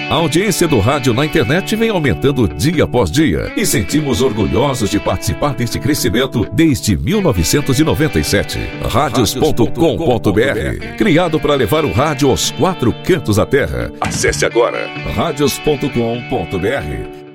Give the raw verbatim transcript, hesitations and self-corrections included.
A audiência do rádio na internet vem aumentando dia após dia e sentimos orgulhosos de participar deste crescimento desde mil novecentos e noventa e sete. Radios ponto com ponto br, criado para levar o rádio aos quatro cantos da terra. Acesse agora radios ponto com ponto br.